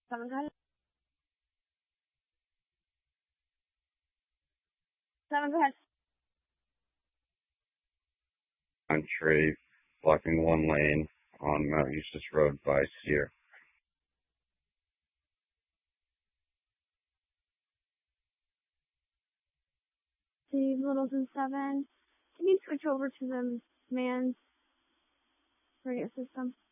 Seven, go ahead. Seven, go ahead. Tree, blocking one lane on Mount Eustis Road by Sear. Steve Littleton, 7. Can you switch over to the man's radio system?